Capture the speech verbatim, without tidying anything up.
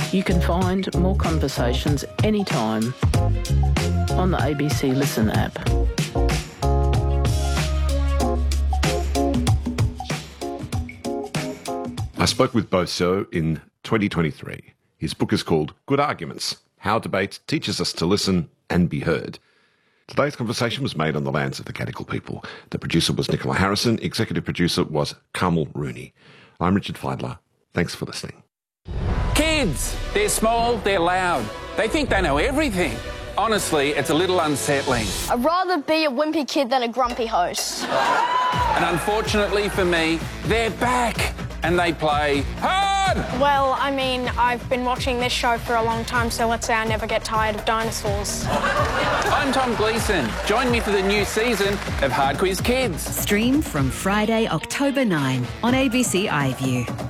You can find more conversations anytime on the A B C Listen app. I spoke with Bo So in twenty twenty-three. His book is called Good Arguments: How Debate Teaches Us to Listen and Be Heard. Today's conversation was made on the lands of the Gadigal people. The producer was Nicola Harrison. Executive producer was Carmel Rooney. I'm Richard Feidler. Thanks for listening. Kids, they're small, they're loud. They think they know everything. Honestly, it's a little unsettling. I'd rather be a wimpy kid than a grumpy host. And unfortunately for me, they're back and they play hard. Well, I mean, I've been watching this show for a long time, so let's say I never get tired of dinosaurs. I'm Tom Gleeson. Join me for the new season of Hard Quiz Kids. Stream from Friday, October ninth on A B C iView.